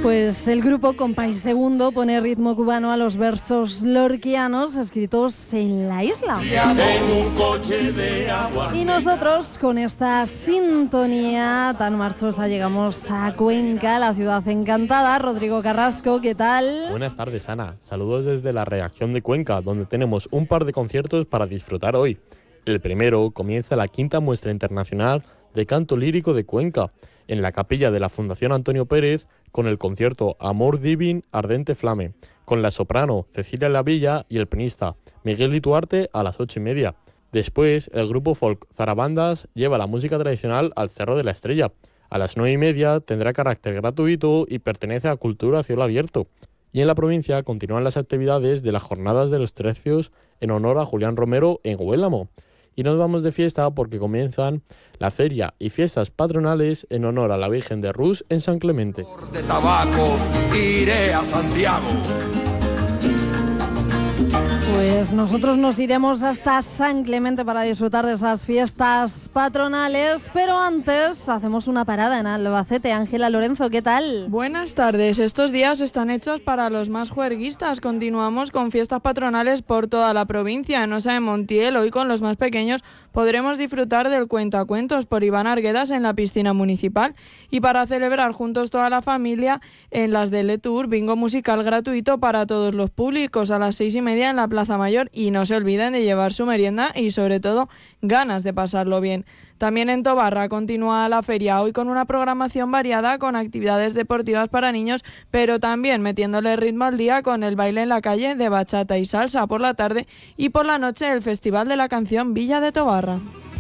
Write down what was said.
Pues el grupo Compay Segundo pone ritmo cubano a los versos lorquianos escritos en la isla. Y nosotros con esta sintonía tan marchosa llegamos a Cuenca, la ciudad encantada. Rodrigo Carrasco, ¿qué tal? Buenas tardes, Ana. Saludos desde la redacción de Cuenca, donde tenemos un par de conciertos para disfrutar hoy. El primero comienza la quinta muestra internacional de canto lírico de Cuenca, en la capilla de la Fundación Antonio Pérez, con el concierto Amor Divin Ardente Flame, con la soprano Cecilia Lavilla y el pianista Miguel Ituarte a las 8:30. Después, el grupo folk Zarabandas lleva la música tradicional al Cerro de la Estrella. A las 9:30 tendrá carácter gratuito y pertenece a Cultura a Cielo Abierto. Y en la provincia continúan las actividades de las Jornadas de los Tercios en honor a Julián Romero en Huélamo. Y nos vamos de fiesta porque comienzan la feria y fiestas patronales en honor a la Virgen de Rus en San Clemente. De tabaco iré a Santiago. Pues nosotros nos iremos hasta San Clemente para disfrutar de esas fiestas patronales, pero antes hacemos una parada en Albacete. Ángela Lorenzo, ¿qué tal? Buenas tardes. Estos días están hechos para los más juerguistas. Continuamos con fiestas patronales por toda la provincia. En Osa de Montiel, hoy con los más pequeños, podremos disfrutar del Cuentacuentos por Iván Arguedas en la piscina municipal. Y para celebrar juntos toda la familia, en las de Letour, bingo musical gratuito para todos los públicos a las 6:30 en la Plaza Mayor, y no se olviden de llevar su merienda y sobre todo ganas de pasarlo bien. También en Tobarra continúa la feria hoy con una programación variada con actividades deportivas para niños, pero también metiéndole ritmo al día con el baile en la calle de bachata y salsa por la tarde, y por la noche el Festival de la Canción Villa de Tobarra.